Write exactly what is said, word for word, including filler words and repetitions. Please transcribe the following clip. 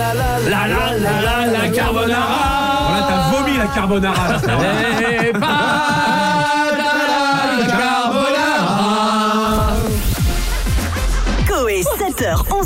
la la la la la la la carbonara. Voilà, t'as vomi la carbonara. Et pas la carbonara. Coé, sept heures, onze